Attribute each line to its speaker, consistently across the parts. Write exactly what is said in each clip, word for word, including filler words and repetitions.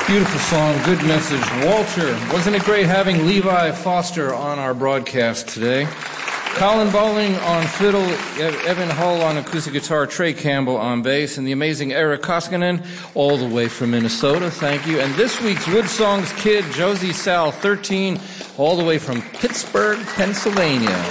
Speaker 1: Beautiful song, good message. Walter, wasn't it great having Levi Foster on our broadcast today? Colin Bowling on fiddle, Evan Hull on acoustic guitar, Trey Campbell on bass, and the amazing Eric Koskinen all the way from Minnesota. Thank you. And this week's Wood Songs kid, Josie Sal, thirteen, all the way from Pittsburgh, Pennsylvania.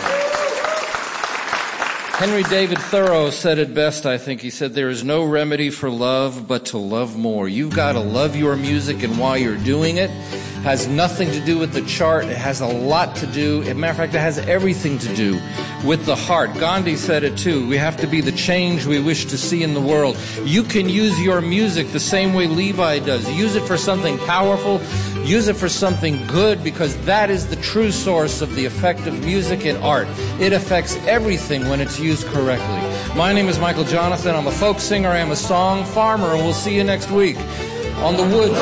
Speaker 1: Henry David Thoreau said it best, I think. He said, there is no remedy for love but to love more. You've got to love your music, and while you're doing it, has nothing to do with the chart. It has a lot to do, as a matter of fact, it has everything to do with the heart. Gandhi said it too. We have to be the change we wish to see in the world. You can use your music the same way Levi does. Use it for something powerful. Use it for something good, because that is the true source of the effect of music and art. It affects everything when it's used correctly. My name is Michael Jonathan. I'm a folk singer. I am a song farmer, and we'll see you next week on the Woods.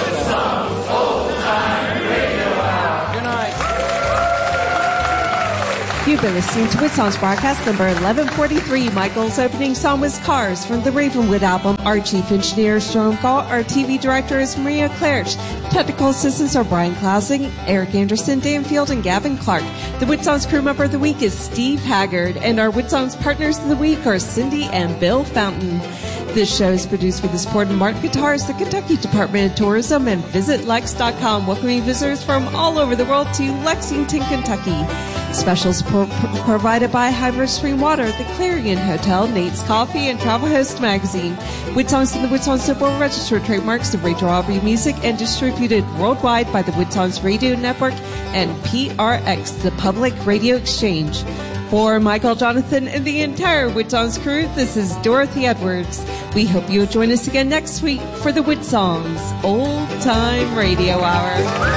Speaker 2: You've been listening to Wood Songs broadcast number eleven forty-three. Michael's opening song was Cars from the Ravenwood album. Our chief engineer is Jerome Gall. Our T V director is Maria Claridge. Technical assistants are Brian Klausing, Eric Anderson, Dan Field, and Gavin Clark. The Wood Songs crew member of the week is Steve Haggard. And our Wood Songs partners of the week are Cindy and Bill Fountain. This show is produced with the support of Martin Guitars, the Kentucky Department of Tourism, and Visit Lex dot com, welcoming visitors from all over the world to Lexington, Kentucky. Special support pr- provided by Highver Spring Water, the Clarion Hotel, Nate's Coffee, and Travel Host Magazine. Wood Songs and the Wood Songs Symbol registered trademarks of Rachel Aubrey Music and distributed worldwide by the Wood Songs Radio Network and P R X, the Public Radio Exchange. For Michael Jonathan and the entire Wood Songs crew, this is Dorothy Edwards. We hope you'll join us again next week for the Wood Songs Old Time Radio Hour.